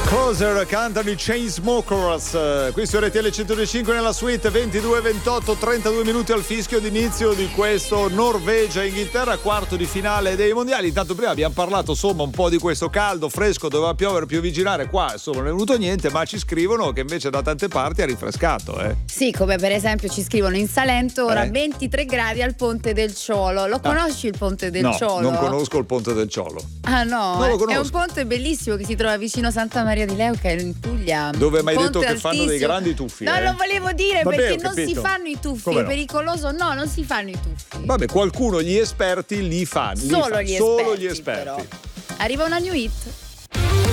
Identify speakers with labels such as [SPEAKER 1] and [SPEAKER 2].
[SPEAKER 1] Closer cantano i Chainsmokers qui su RTL 105 nella suite 22-28, 32 minuti al fischio d'inizio di questo Norvegia-Inghilterra, quarto di finale dei mondiali. Intanto prima abbiamo parlato insomma un po' di questo caldo fresco, doveva piovere, piovigginare, qua insomma non è venuto niente, ma ci scrivono che invece da tante parti ha rinfrescato.
[SPEAKER 2] Sì, come per esempio ci scrivono in Salento ora 23 gradi al Ponte del Ciolo. Lo conosci il Ponte del Ciolo?
[SPEAKER 1] No, non conosco il Ponte del Ciolo.
[SPEAKER 2] Ah no,
[SPEAKER 1] non lo conosco.
[SPEAKER 2] È un ponte bellissimo che si trova vicino Santa Maria di Leuca in Puglia.
[SPEAKER 1] Dove mi hai detto che
[SPEAKER 2] altissimo.
[SPEAKER 1] fanno dei grandi tuffi?
[SPEAKER 2] No, lo volevo dire.
[SPEAKER 1] Vabbè,
[SPEAKER 2] perché
[SPEAKER 1] ho
[SPEAKER 2] non si
[SPEAKER 1] capito.
[SPEAKER 2] fanno i tuffi.
[SPEAKER 1] Come
[SPEAKER 2] È
[SPEAKER 1] no?
[SPEAKER 2] pericoloso. No, non si fanno i tuffi.
[SPEAKER 1] Vabbè, qualcuno, gli esperti li fanno.
[SPEAKER 2] Solo gli
[SPEAKER 1] Solo
[SPEAKER 2] esperti,
[SPEAKER 1] gli esperti.
[SPEAKER 2] però. Arriva una new hit.